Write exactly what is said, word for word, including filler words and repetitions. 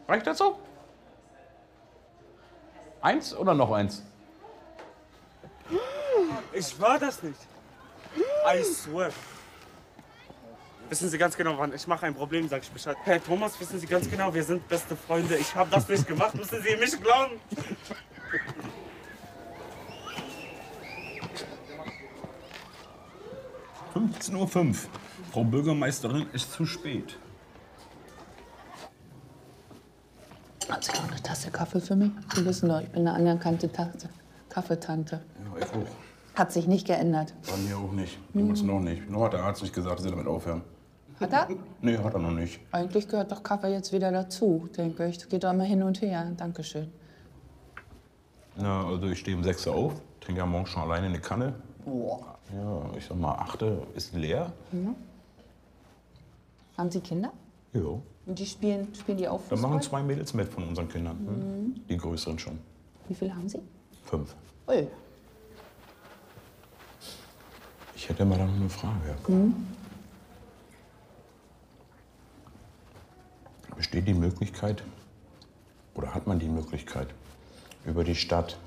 Reicht das so? Eins oder noch eins? Ich war das nicht. I swear. Wissen Sie ganz genau, wann ich mache ein Problem, sag ich Bescheid. Herr Thomas, wissen Sie ganz genau, wir sind beste Freunde. Ich habe das nicht gemacht, müssen Sie mich glauben. fünfzehn Uhr fünf. Frau Bürgermeisterin, ist zu spät. Hat sie auch eine Tasse Kaffee für mich? Sie wissen doch, ich bin eine anerkannte Tasse Kaffeetante. Ja, ich auch. Hat sich nicht geändert. Bei mir auch nicht. Damals noch nicht. Noch hat der Arzt nicht gesagt, dass sie damit aufhören. Hat er? Nee, hat er noch nicht. Eigentlich gehört doch Kaffee jetzt wieder dazu, denke ich. Das geht doch immer hin und her. Dankeschön. Na, also ich stehe um sechs Uhr auf, trinke ja morgens schon alleine eine Kanne. Boah. Ja, ich sag mal, achte ist leer. Mhm. Haben Sie Kinder? Ja. Und die spielen, spielen die auch Da Fußball? machen zwei Mädels mit von unseren Kindern. Mhm. Die größeren schon. Wie viele haben Sie? Fünf. Ui. Ich hätte mal da noch eine Frage. Mhm. Besteht die Möglichkeit, oder hat man die Möglichkeit, über die Stadt